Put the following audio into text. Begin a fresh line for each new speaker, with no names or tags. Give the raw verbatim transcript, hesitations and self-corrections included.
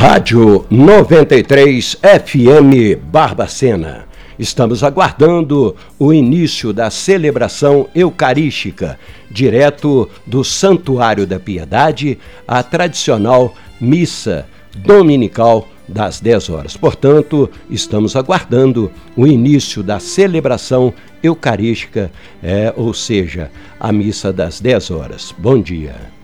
Rádio noventa e três F M Barbacena. Estamos aguardando o início da celebração eucarística, direto do Santuário da Piedade, a tradicional missa dominical das dez horas. Portanto, estamos aguardando o início da celebração eucarística, é, ou seja, a missa das dez horas. Bom dia.